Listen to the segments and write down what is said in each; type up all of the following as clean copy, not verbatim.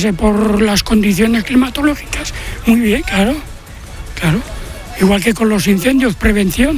preocuparse por las condiciones climatológicas. Muy bien, claro. Igual que con los incendios, prevención.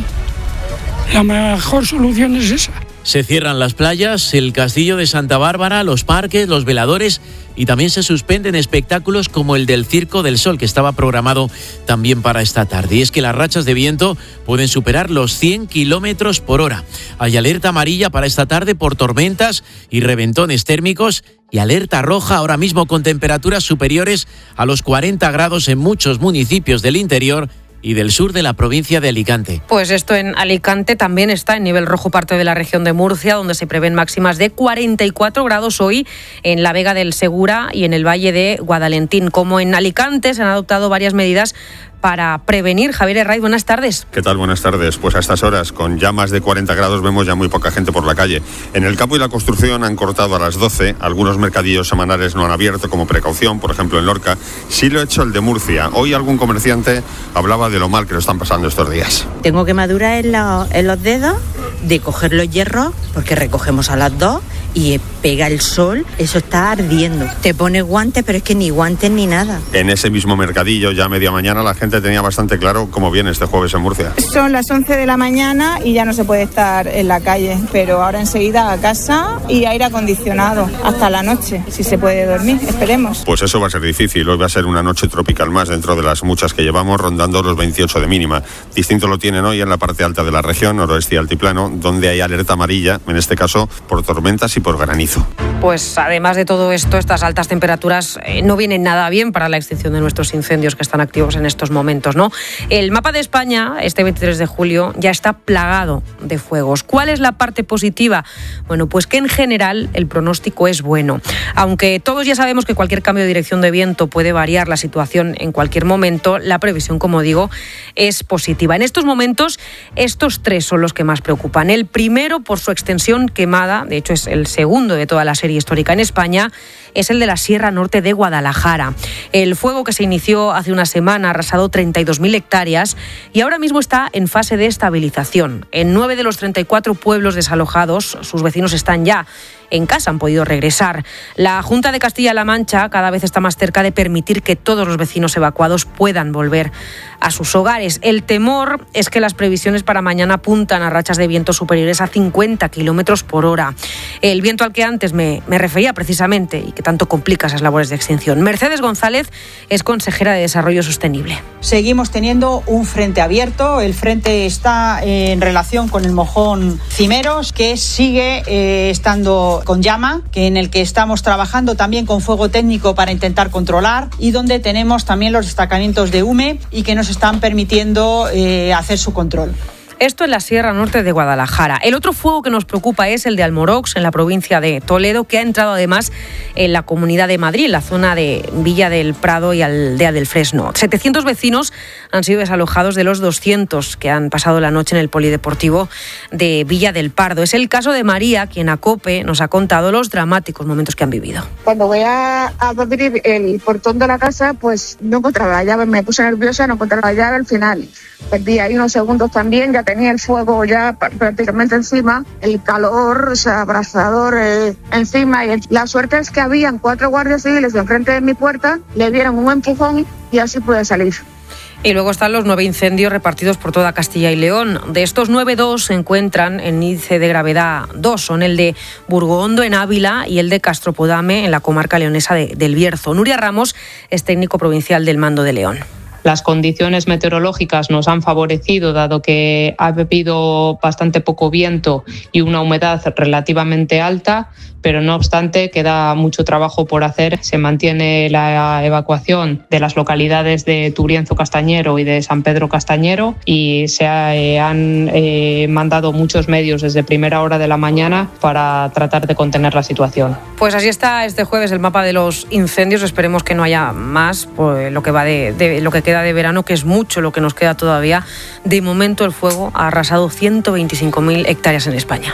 La mejor solución es esa. Se cierran las playas, el castillo de Santa Bárbara, los parques, los veladores y también se suspenden espectáculos como el del Circo del Sol, que estaba programado también para esta tarde. Y es que las rachas de viento pueden superar los 100 kilómetros por hora. Hay alerta amarilla para esta tarde por tormentas y reventones térmicos y alerta roja ahora mismo con temperaturas superiores a los 40 grados en muchos municipios del interior y del sur de la provincia de Alicante. Pues esto en Alicante también está en nivel rojo parte de la región de Murcia, donde se prevén máximas de 44 grados hoy en la Vega del Segura y en el Valle de Guadalentín. Como en Alicante se han adoptado varias medidas para prevenir. Javier Herraiz, buenas tardes. ¿Qué tal? Buenas tardes. Pues a estas horas, con ya más de 40 grados, vemos ya muy poca gente por la calle. En el campo y la construcción han cortado a las 12. Algunos mercadillos semanales no han abierto como precaución, por ejemplo en Lorca. Sí lo ha hecho el de Murcia. Hoy algún comerciante hablaba de lo mal que lo están pasando estos días. Tengo quemaduras en los dedos de coger los hierros, porque recogemos a las 2 y pega el sol, eso está ardiendo. Te pones guantes, pero es que ni guantes ni nada. En ese mismo mercadillo, ya a media mañana, la gente tenía bastante claro cómo viene este jueves en Murcia. Son las 11 de la mañana y ya no se puede estar en la calle, pero ahora enseguida a casa y aire acondicionado hasta la noche, si se puede dormir, esperemos. Pues eso va a ser difícil, hoy va a ser una noche tropical más dentro de las muchas que llevamos, rondando los 28 de mínima. Distinto lo tienen hoy en la parte alta de la región, noroeste y altiplano, donde hay alerta amarilla, en este caso por tormentas y por granizo. Pues además de todo esto, estas altas temperaturas no vienen nada bien para la extinción de nuestros incendios que están activos en estos momentos, ¿no? El mapa de España, este 23 de julio, ya está plagado de fuegos. ¿Cuál es la parte positiva? Bueno, pues que en general el pronóstico es bueno. Aunque todos ya sabemos que cualquier cambio de dirección de viento puede variar la situación en cualquier momento, la previsión, como digo, es positiva. En estos momentos, estos tres son los que más preocupan. El primero, por su extensión quemada, de hecho es el segundo de toda la serie histórica en España, es el de la Sierra Norte de Guadalajara. El fuego que se inició hace una semana ha arrasado 32.000 hectáreas y ahora mismo está en fase de estabilización. En 9 de los 34 pueblos desalojados, sus vecinos están ya en casa, han podido regresar. La Junta de Castilla-La Mancha cada vez está más cerca de permitir que todos los vecinos evacuados puedan volver a sus hogares. El temor es que las previsiones para mañana apuntan a rachas de viento superiores a 50 kilómetros por hora. El viento al que antes me refería precisamente y que tanto complica esas labores de extinción. Mercedes González es consejera de Desarrollo Sostenible. Seguimos teniendo un frente abierto. El frente está en relación con el mojón Cimeros, que sigue estando con llama, que en el que estamos trabajando también con fuego técnico para intentar controlar y donde tenemos también los destacamientos de hume y que nos están permitiendo hacer su control. Esto en la Sierra Norte de Guadalajara. El otro fuego que nos preocupa es el de Almorox, en la provincia de Toledo, que ha entrado además en la Comunidad de Madrid, en la zona de Villa del Prado y Aldea del Fresno. 700 vecinos han sido desalojados de los 200 que han pasado la noche en el polideportivo de Villa del Pardo. Es el caso de María, quien a COPE nos ha contado los dramáticos momentos que han vivido. Cuando voy a abrir el portón de la casa, pues no encontraba la llave, me puse nerviosa, no encontraba la llave al final. Perdí ahí unos segundos también, ya tenía el fuego ya prácticamente encima, el calor, o sea, abrasador encima. Y la suerte es que habían 4 guardias civiles enfrente de mi puerta, le dieron un empujón y así pude salir. Y luego están los 9 incendios repartidos por toda Castilla y León. De estos 9, 2 se encuentran en índice de gravedad 2. Son el de Burgohondo en Ávila y el de Castropodame en la comarca leonesa del Bierzo. Nuria Ramos es técnico provincial del Mando de León. Las condiciones meteorológicas nos han favorecido, dado que ha habido bastante poco viento y una humedad relativamente alta, pero no obstante queda mucho trabajo por hacer. Se mantiene la evacuación de las localidades de Turienzo Castañero y de San Pedro Castañero y se han mandado muchos medios desde primera hora de la mañana para tratar de contener la situación. Pues así está este jueves el mapa de los incendios. Esperemos que no haya más, pues, lo que va de lo que queda de verano, que es mucho lo que nos queda todavía. De momento el fuego ha arrasado 125.000 hectáreas en España.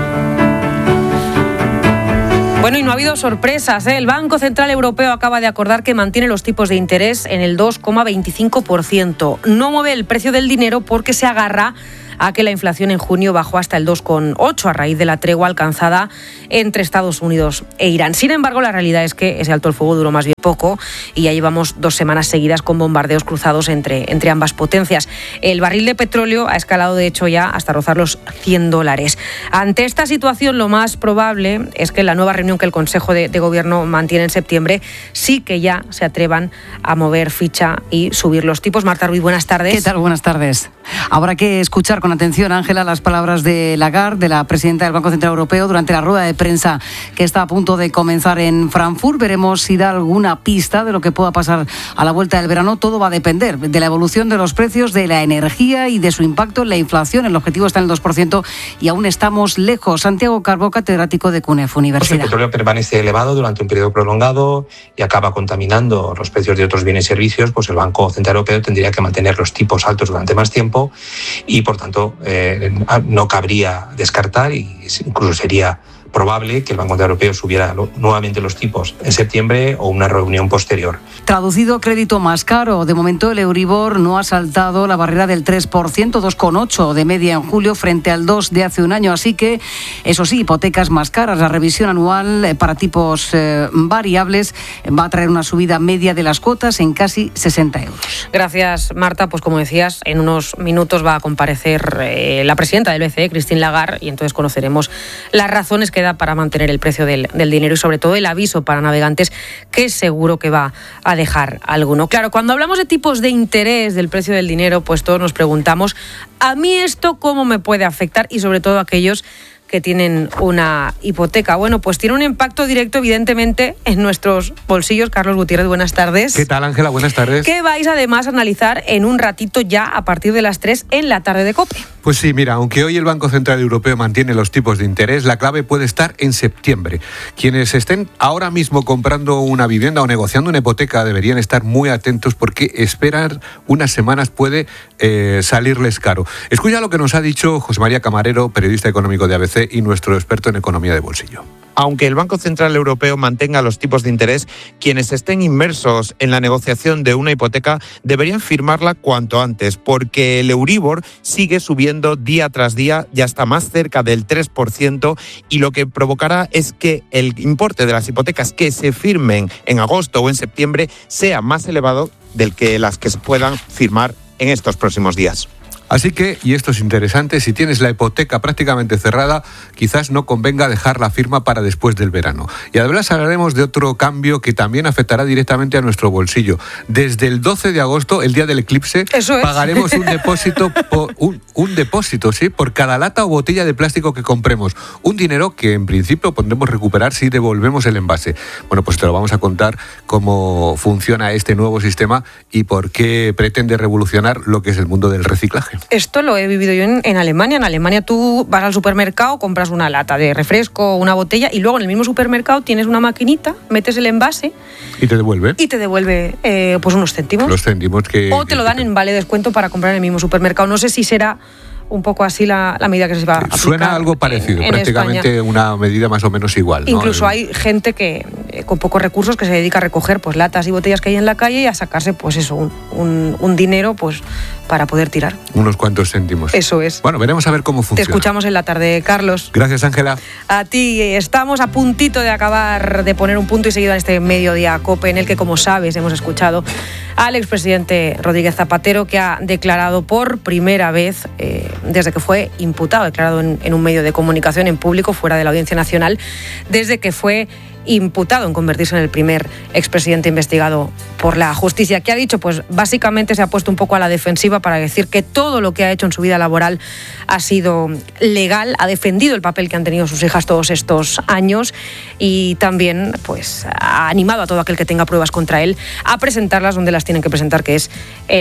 Bueno, y no ha habido sorpresas, ¿eh? El Banco Central Europeo acaba de acordar que mantiene los tipos de interés en el 2,25%. No mueve el precio del dinero porque se agarra a que la inflación en junio bajó hasta el 2,8% a raíz de la tregua alcanzada entre Estados Unidos e Irán. Sin embargo, la realidad es que ese alto el fuego duró más bien poco y ya llevamos 2 semanas seguidas con bombardeos cruzados entre ambas potencias. El barril de petróleo ha escalado de hecho ya hasta rozar los $100. Ante esta situación lo más probable es que en la nueva reunión que el Consejo de Gobierno mantiene en septiembre sí que ya se atrevan a mover ficha y subir los tipos. Marta Ruiz, buenas tardes. ¿Qué tal? Buenas tardes. Habrá que escuchar con atención, Ángela, las palabras de Lagarde, de la presidenta del Banco Central Europeo, durante la rueda de prensa que está a punto de comenzar en Frankfurt. Veremos si da alguna pista de lo que pueda pasar a la vuelta del verano. Todo va a depender de la evolución de los precios de la energía y de su impacto en la inflación. El objetivo está en el 2% y aún estamos lejos. Santiago Carbó, catedrático de CUNEF Universidad. El petróleo permanece elevado durante un periodo prolongado y acaba contaminando los precios de otros bienes y servicios, pues el Banco Central Europeo tendría que mantener los tipos altos durante más tiempo y, por tanto, no cabría descartar, y incluso sería probable que el Banco Central Europeo subiera nuevamente los tipos en septiembre o una reunión posterior. Traducido, crédito más caro. De momento el Euribor no ha saltado la barrera del 3%, 2,8% de media en julio frente al 2% de hace un año. Así que, eso sí, hipotecas más caras. La revisión anual para tipos variables va a traer una subida media de las cuotas en casi 60 euros. Gracias, Marta. Pues como decías, en unos minutos va a comparecer la presidenta del BCE, Christine Lagarde, y entonces conoceremos las razones que da para mantener el precio del dinero y sobre todo el aviso para navegantes que seguro que va a dejar alguno. Claro, cuando hablamos de tipos de interés del precio del dinero, pues todos nos preguntamos, ¿a mí esto cómo me puede afectar? Y sobre todo aquellos que tienen una hipoteca. Bueno, pues tiene un impacto directo, evidentemente, en nuestros bolsillos. Carlos Gutiérrez, buenas tardes. ¿Qué tal, Ángela? Buenas tardes. Que vais además a analizar en un ratito ya a partir de las 3 en la tarde de COPE. Pues sí, mira, aunque hoy el Banco Central Europeo mantiene los tipos de interés, la clave puede estar en septiembre. Quienes estén ahora mismo comprando una vivienda o negociando una hipoteca deberían estar muy atentos porque esperar unas semanas puede salirles caro. Escucha lo que nos ha dicho José María Camarero, periodista económico de ABC y nuestro experto en economía de bolsillo. Aunque el Banco Central Europeo mantenga los tipos de interés, quienes estén inmersos en la negociación de una hipoteca deberían firmarla cuanto antes, porque el Euribor sigue subiendo día tras día, ya está más cerca del 3%, y lo que provocará es que el importe de las hipotecas que se firmen en agosto o en septiembre sea más elevado del que las que se puedan firmar en estos próximos días. Así que, y esto es interesante, si tienes la hipoteca prácticamente cerrada, quizás no convenga dejar la firma para después del verano. Y además hablaremos de otro cambio que también afectará directamente a nuestro bolsillo. Desde el 12 de agosto, el día del eclipse, pagaremos un depósito, un depósito, ¿sí?, por cada lata o botella de plástico que compremos. Un dinero que en principio podremos recuperar si devolvemos el envase. Bueno, pues te lo vamos a contar cómo funciona este nuevo sistema y por qué pretende revolucionar lo que es el mundo del reciclaje. Esto lo he vivido yo en Alemania. En Alemania tú vas al supermercado, compras una lata de refresco, una botella, y luego en el mismo supermercado tienes una maquinita, metes el envase y te devuelve. Pues unos céntimos. Los céntimos que... O te lo dan en vale descuento para comprar en el mismo supermercado. No sé si será un poco así la medida que se va a aplicar. Suena algo parecido, prácticamente España. Una medida más o menos igual, ¿no? Incluso hay gente que con pocos recursos que se dedica a recoger pues latas y botellas que hay en la calle y a sacarse pues eso, un dinero pues para poder tirar. Unos cuantos céntimos. Eso es. Bueno, veremos a ver cómo funciona. Te escuchamos en la tarde, Carlos. Gracias, Ángela. A ti. Estamos a puntito de acabar de poner un punto y seguido en este mediodía COPE, en el que, como sabes, hemos escuchado al expresidente Rodríguez Zapatero, que ha declarado por primera vez desde que fue imputado, declarado en un medio de comunicación en público fuera de la Audiencia Nacional, desde que fue imputado en convertirse en el primer expresidente investigado por la justicia. ¿Qué ha dicho? Pues básicamente se ha puesto un poco a la defensiva para decir que todo lo que ha hecho en su vida laboral ha sido legal, ha defendido el papel que han tenido sus hijas todos estos años y también pues ha animado a todo aquel que tenga pruebas contra él a presentarlas donde las tienen que presentar, que es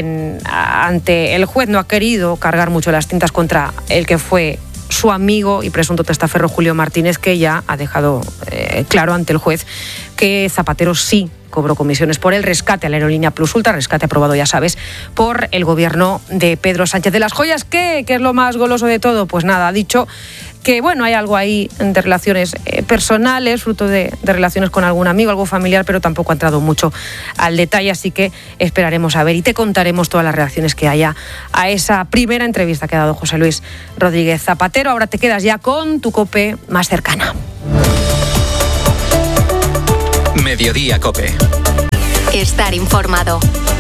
ante el juez. No ha querido cargar mucho las tintas contra el que fue su amigo y presunto testaferro Julio Martínez, que ya ha dejado claro ante el juez que Zapatero sí cobró comisiones por el rescate a la aerolínea Plus Ultra, rescate aprobado, ya sabes, por el gobierno de Pedro Sánchez. De las joyas, ¿qué es lo más goloso de todo? Pues nada, ha dicho que bueno, hay algo ahí de relaciones personales, fruto de relaciones con algún amigo, algo familiar, pero tampoco ha entrado mucho al detalle, así que esperaremos a ver y te contaremos todas las reacciones que haya a esa primera entrevista que ha dado José Luis Rodríguez Zapatero. Ahora te quedas ya con tu COPE más cercana. Mediodía COPE. Estar informado.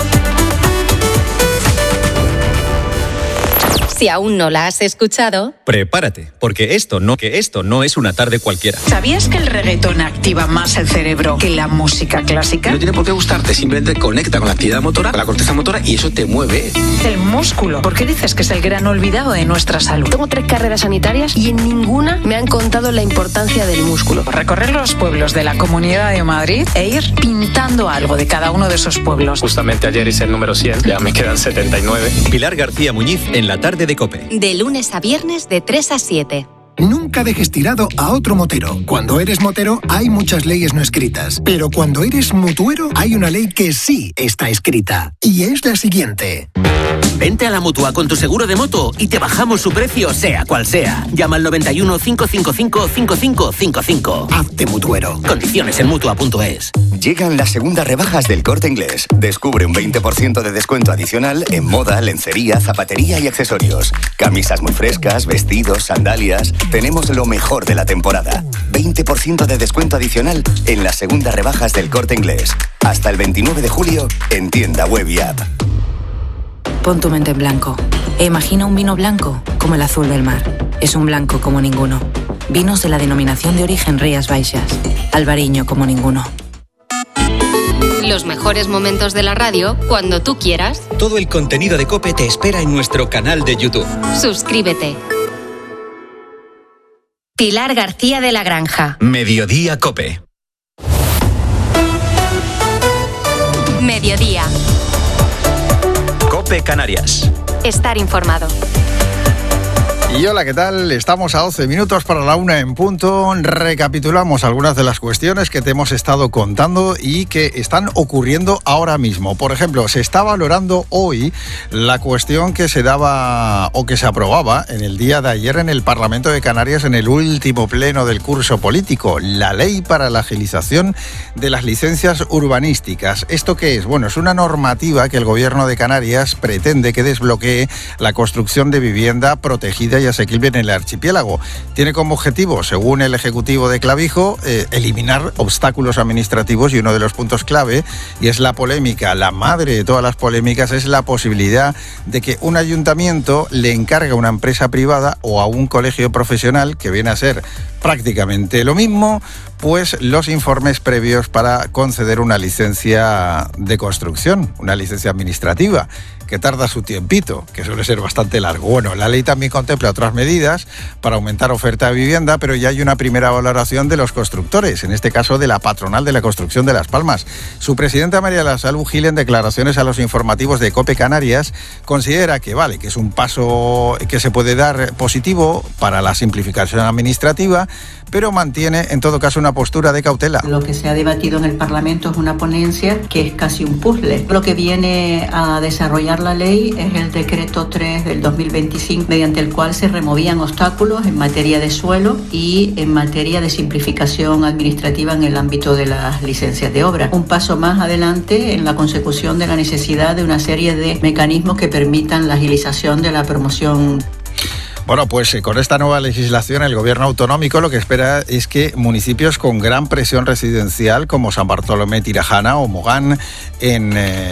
Si aún no la has escuchado, prepárate, porque esto no es una tarde cualquiera. ¿Sabías que el reggaetón activa más el cerebro que la música clásica? No tiene por qué gustarte, simplemente conecta con la actividad motora, con la corteza motora, y eso te mueve. El músculo. ¿Por qué dices que es el gran olvidado de nuestra salud? Tengo 3 carreras sanitarias y en ninguna me han contado la importancia del músculo. Recorrer los pueblos de la Comunidad de Madrid e ir pintando algo de cada uno de esos pueblos. Justamente ayer hice el número 100, ya me quedan 79. Pilar García Muñiz en la tarde de COPE. de lunes a viernes de 3 a 7. Nunca dejes tirado a otro motero. Cuando eres motero hay muchas leyes no escritas, pero cuando eres mutuero hay una ley que sí está escrita, y es la siguiente. Vente a la Mutua con tu seguro de moto y te bajamos su precio sea cual sea. Llama al 91 555 5555. Hazte mutuero. Condiciones en Mutua.es. Llegan las segundas rebajas del Corte Inglés. Descubre un 20% de descuento adicional en moda, lencería, zapatería y accesorios. Camisas muy frescas, vestidos, sandalias. Tenemos lo mejor de la temporada. 20% de descuento adicional en las segundas rebajas del Corte Inglés. Hasta el 29 de julio en tienda web y app. Pon tu mente en blanco e imagina un vino blanco como el azul del mar. Es un blanco como ninguno. Vinos de la denominación de origen Rías Baixas. Albariño como ninguno. Los mejores momentos de la radio cuando tú quieras. Todo el contenido de COPE te espera en nuestro canal de YouTube. Suscríbete. Pilar García de la Granja. Mediodía COPE. Mediodía. COPE Canarias. Estar informado. Y hola, ¿qué tal? Estamos a 12 minutos para la 1 en punto. Recapitulamos algunas de las cuestiones que te hemos estado contando y que están ocurriendo ahora mismo. Por ejemplo, se está valorando hoy la cuestión que se daba o que se aprobaba en el día de ayer en el Parlamento de Canarias en el último pleno del curso político, la ley para la agilización de las licencias urbanísticas. ¿Esto qué es? Bueno, es una normativa que el Gobierno de Canarias pretende que desbloquee la construcción de vivienda protegida y asequible en el archipiélago. Tiene como objetivo, según el Ejecutivo de Clavijo, eliminar obstáculos administrativos, y uno de los puntos clave, y es la polémica, la madre de todas las polémicas, es la posibilidad de que un ayuntamiento le encargue a una empresa privada o a un colegio profesional, que viene a ser prácticamente lo mismo, pues los informes previos para conceder una licencia de construcción, una licencia administrativa, que tarda su tiempito, que suele ser bastante largo. Bueno, la ley también contempla otras medidas para aumentar oferta de vivienda, pero ya hay una primera valoración de los constructores, en este caso de la patronal de la construcción de Las Palmas. Su presidenta María de la Salud Gil, en declaraciones a los informativos de COPE Canarias, considera que vale, que es un paso que se puede dar positivo para la simplificación administrativa, pero mantiene en todo caso una postura de cautela. Lo que se ha debatido en el Parlamento es una ponencia que es casi un puzzle. Lo que viene a desarrollar la ley es el decreto 3 del 2025, mediante el cual se removían obstáculos en materia de suelo y en materia de simplificación administrativa en el ámbito de las licencias de obra. Un paso más adelante en la consecución de la necesidad de una serie de mecanismos que permitan la agilización de la promoción. Bueno, pues con esta nueva legislación el gobierno autonómico lo que espera es que municipios con gran presión residencial como San Bartolomé, Tirajana o Mogán en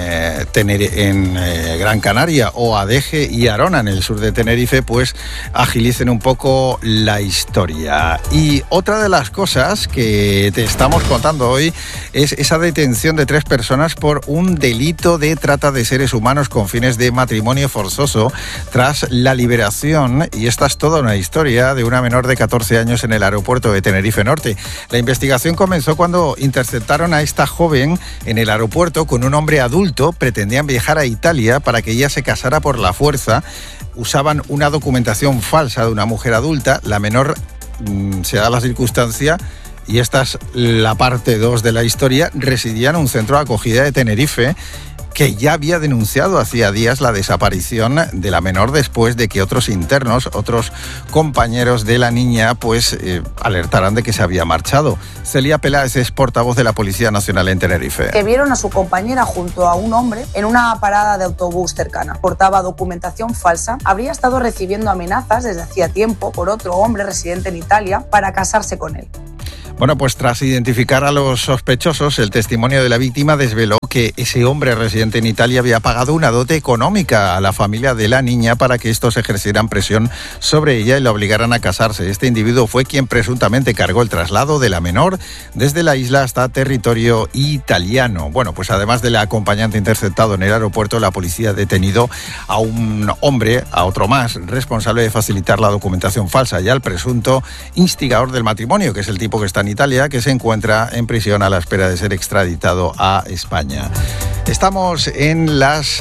Gran Canaria, o Adeje y Arona en el sur de Tenerife, pues agilicen un poco la historia. Y otra de las cosas que te estamos contando hoy es esa detención de 3 personas por un delito de trata de seres humanos con fines de matrimonio forzoso tras la liberación, y esta es toda una historia, de una menor de 14 años en el aeropuerto de Tenerife Norte. La investigación comenzó cuando interceptaron a esta joven en el aeropuerto con un hombre adulto. Pretendían viajar a Italia para que ella se casara por la fuerza. Usaban una documentación falsa de una mujer adulta. La menor, se da la circunstancia, y esta es la parte 2 de la historia, residía en un centro de acogida de Tenerife, que ya había denunciado hacía días la desaparición de la menor después de que otros internos, otros compañeros de la niña, pues alertaran de que se había marchado. Celia Peláez es portavoz de la Policía Nacional en Tenerife. Que vieron a su compañera junto a un hombre en una parada de autobús cercana. Portaba documentación falsa. Habría estado recibiendo amenazas desde hacía tiempo por otro hombre residente en Italia para casarse con él. Bueno, pues tras identificar a los sospechosos, el testimonio de la víctima desveló que ese hombre residente en Italia había pagado una dote económica a la familia de la niña para que estos ejercieran presión sobre ella y la obligaran a casarse. Este individuo fue quien presuntamente cargó el traslado de la menor desde la isla hasta territorio italiano. Bueno, pues además del acompañante interceptado en el aeropuerto, la policía ha detenido a un hombre, a otro más, responsable de facilitar la documentación falsa y al presunto instigador del matrimonio, que es el tipo que está en Italia, que se encuentra en prisión a la espera de ser extraditado a España. Estamos en las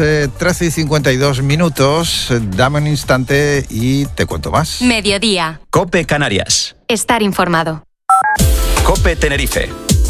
13:52. Dame un instante y te cuento más. Mediodía. COPE Canarias. Estar informado. COPE Tenerife.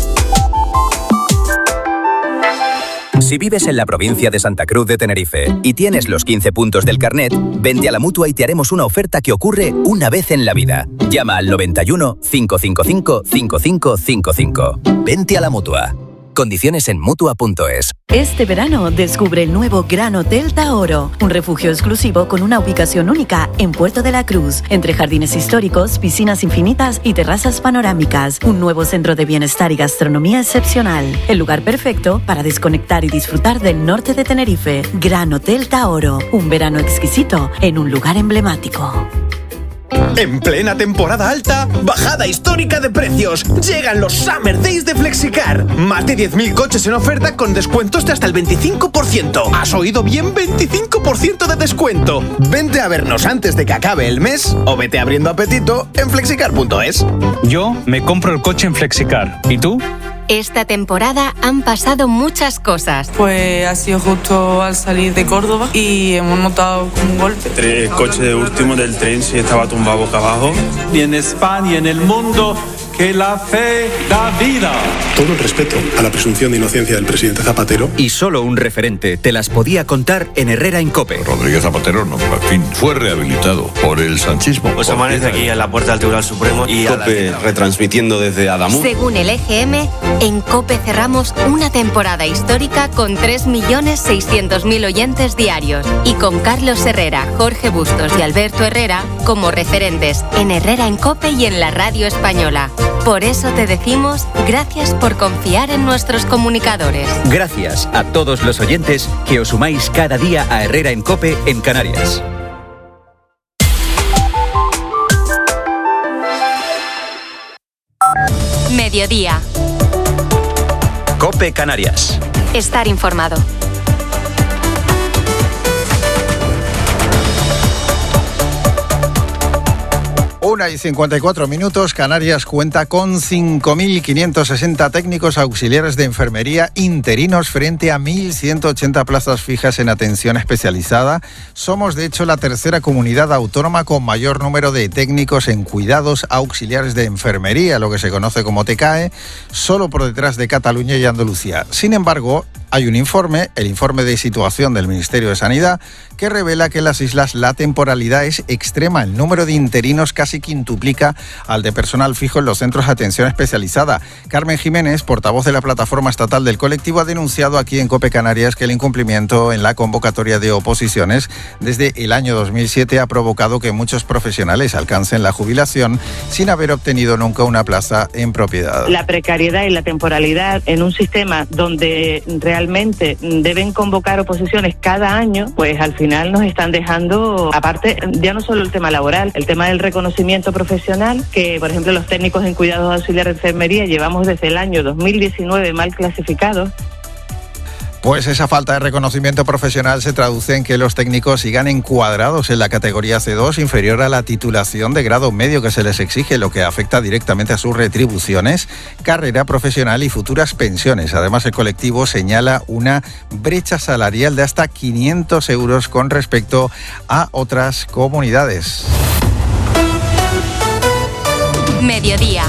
Si vives en la provincia de Santa Cruz de Tenerife y tienes los 15 puntos del carnet, vente a la Mutua y te haremos una oferta que ocurre una vez en la vida. Llama al 91 555 5555. Vente a la Mutua. Condiciones en Mutua.es. Este verano descubre el nuevo Gran Hotel Taoro, un refugio exclusivo con una ubicación única en Puerto de la Cruz, entre jardines históricos, piscinas infinitas y terrazas panorámicas. Un nuevo centro de bienestar y gastronomía excepcional. El lugar perfecto para desconectar y disfrutar del norte de Tenerife. Gran Hotel Taoro, un verano exquisito en un lugar emblemático. En plena temporada alta, bajada histórica de precios. Llegan los Summer Days de Flexicar. Más de 10.000 coches en oferta con descuentos de hasta el 25%. ¿Has oído bien? 25% de descuento. Vente a vernos antes de que acabe el mes o vete abriendo apetito en flexicar.es. Yo me compro el coche en Flexicar. ¿Y tú? Esta temporada han pasado muchas cosas. Pues ha sido justo al salir de Córdoba y hemos notado un golpe. El coche último del tren sí estaba tumbado boca abajo. Y en España y en el mundo, que la fe da vida. Todo el respeto a la presunción de inocencia del presidente Zapatero. Y solo un referente te las podía contar en Herrera en COPE. Rodríguez Zapatero, no, al fin, fue rehabilitado por el sanchismo. Pues amanece aquí en la puerta del Tribunal Supremo y COPE retransmitiendo desde Adamú. Según el EGM, en COPE cerramos una temporada histórica con 3.600.000 oyentes diarios y con Carlos Herrera, Jorge Bustos y Alberto Herrera como referentes en Herrera en COPE y en la radio española. Por eso te decimos gracias por confiar en nuestros comunicadores. Gracias a todos los oyentes que os sumáis cada día a Herrera en COPE en Canarias. Mediodía. COPE Canarias. Estar informado. 1:54. Canarias cuenta con 5.560 técnicos auxiliares de enfermería interinos frente a 1.180 plazas fijas en atención especializada. Somos, de hecho, la tercera comunidad autónoma con mayor número de técnicos en cuidados auxiliares de enfermería, lo que se conoce como TECAE, solo por detrás de Cataluña y Andalucía. Sin embargo, hay un informe, el informe de situación del Ministerio de Sanidad, que revela que en las islas la temporalidad es extrema. El número de interinos casi quintuplica al de personal fijo en los centros de atención especializada. Carmen Jiménez, portavoz de la plataforma estatal del colectivo, ha denunciado aquí en COPE Canarias que el incumplimiento en la convocatoria de oposiciones desde el año 2007 ha provocado que muchos profesionales alcancen la jubilación sin haber obtenido nunca una plaza en propiedad. La precariedad y la temporalidad en un sistema donde realmente deben convocar oposiciones cada año, pues al final nos están dejando, aparte, ya no solo el tema laboral, el tema del reconocimiento profesional, que por ejemplo los técnicos en cuidados auxiliares de enfermería llevamos desde el año 2019 mal clasificados. Pues esa falta de reconocimiento profesional se traduce en que los técnicos sigan encuadrados en la categoría C2, inferior a la titulación de grado medio que se les exige, lo que afecta directamente a sus retribuciones, carrera profesional y futuras pensiones. Además, el colectivo señala una brecha salarial de hasta 500 euros con respecto a otras comunidades. Mediodía.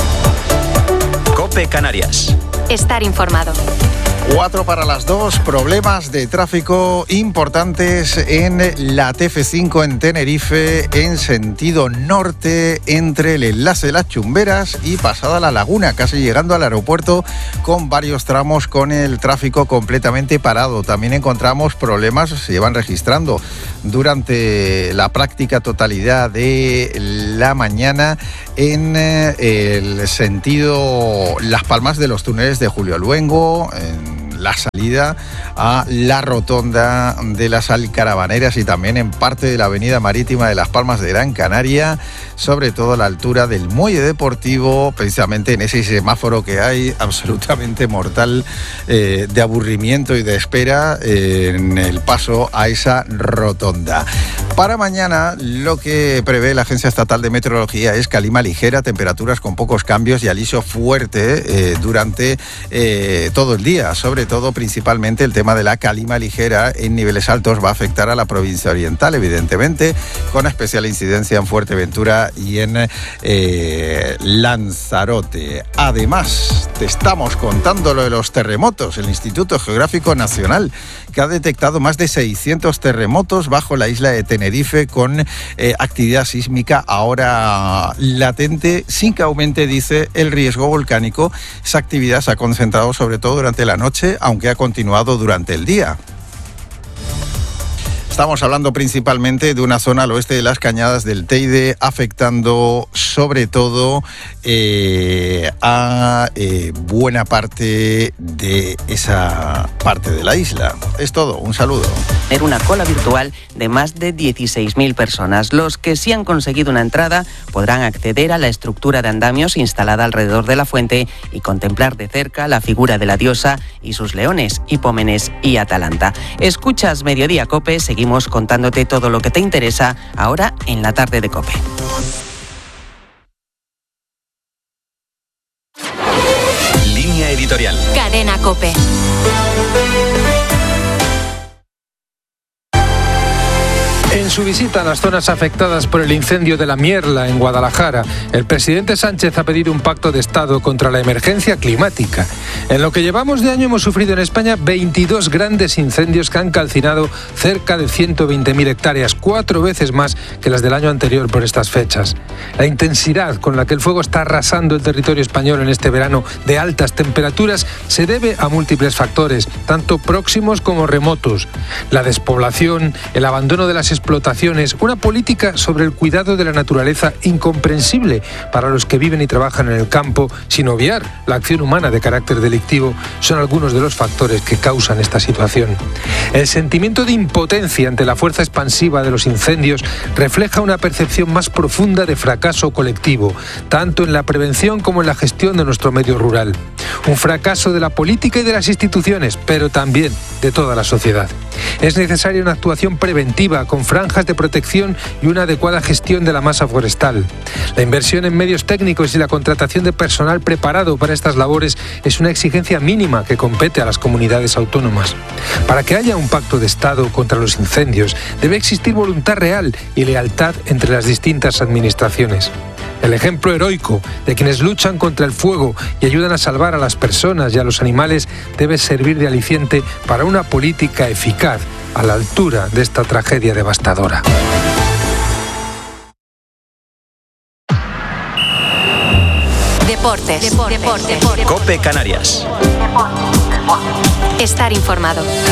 COPE Canarias. Estar informado. 1:04. Problemas de tráfico importantes en la TF5 en Tenerife, en sentido norte, entre el enlace de las Chumberas y pasada la Laguna, casi llegando al aeropuerto, con varios tramos con el tráfico completamente parado. También encontramos problemas, se llevan registrando durante la práctica totalidad de la mañana en el sentido Las Palmas de los túneles de Julio Luengo, en la salida a la rotonda de las Alcarabaneras y también en parte de la avenida marítima de Las Palmas de Gran Canaria, sobre todo a la altura del muelle deportivo, precisamente en ese semáforo que hay absolutamente mortal de aburrimiento y de espera en el paso a esa rotonda. Para mañana lo que prevé la Agencia Estatal de Meteorología es calima ligera, temperaturas con pocos cambios y aliso fuerte durante todo el día. Sobre todo, principalmente, el tema de la calima ligera en niveles altos va a afectar a la provincia oriental, evidentemente, con especial incidencia en Fuerteventura y en Lanzarote. Además, te estamos contando lo de los terremotos. El Instituto Geográfico Nacional, que ha detectado más de 600 terremotos bajo la isla de Tenerife, con actividad sísmica ahora latente, sin que aumente, dice, el riesgo volcánico. Esa actividad se ha concentrado sobre todo durante la noche, aunque ha continuado durante el día. Estamos hablando principalmente de una zona al oeste de las Cañadas del Teide, afectando sobre todo a buena parte de esa parte de la isla. Es todo, un saludo. Era una cola virtual de más de 16.000 personas. Los que sí han conseguido una entrada podrán acceder a la estructura de andamios instalada alrededor de la fuente y contemplar de cerca la figura de la diosa y sus leones, Hipómenes y Atalanta. Escuchas Mediodía COPE, seguimos contándote todo lo que te interesa ahora en la tarde de COPE. Línea editorial. Cadena COPE. En su visita a las zonas afectadas por el incendio de La Mierla en Guadalajara, el presidente Sánchez ha pedido un pacto de Estado contra la emergencia climática. En lo que llevamos de año hemos sufrido en España 22 grandes incendios que han calcinado cerca de 120.000 hectáreas, 4 veces más que las del año anterior por estas fechas. La intensidad con la que el fuego está arrasando el territorio español en este verano de altas temperaturas se debe a múltiples factores, tanto próximos como remotos. La despoblación, el abandono de las explotaciones, una política sobre el cuidado de la naturaleza incomprensible para los que viven y trabajan en el campo, sin obviar la acción humana de carácter delictivo, son algunos de los factores que causan esta situación. El sentimiento de impotencia ante la fuerza expansiva de los incendios refleja una percepción más profunda de fracaso colectivo, tanto en la prevención como en la gestión de nuestro medio rural. Un fracaso de la política y de las instituciones, pero también de toda la sociedad. Es necesaria una actuación preventiva con franjas de protección y una adecuada gestión de la masa forestal. La inversión en medios técnicos y la contratación de personal preparado para estas labores es una exigencia mínima que compete a las comunidades autónomas. Para que haya un pacto de Estado contra los incendios, debe existir voluntad real y lealtad entre las distintas administraciones. El ejemplo heroico de quienes luchan contra el fuego y ayudan a salvar a las personas y a los animales debe servir de aliciente para una política eficaz a la altura de esta tragedia devastadora. Deportes. COPE Canarias. Estar informado.